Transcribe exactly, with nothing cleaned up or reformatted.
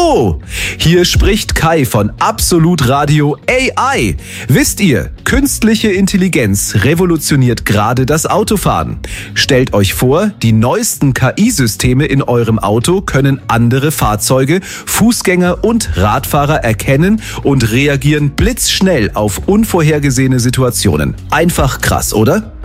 Hallo, hier spricht Kai von Absolut Radio A I. Wisst ihr, künstliche Intelligenz revolutioniert gerade das Autofahren. Stellt euch vor, die neuesten K I-Systeme in eurem Auto können andere Fahrzeuge, Fußgänger und Radfahrer erkennen und reagieren blitzschnell auf unvorhergesehene Situationen. Einfach krass, oder?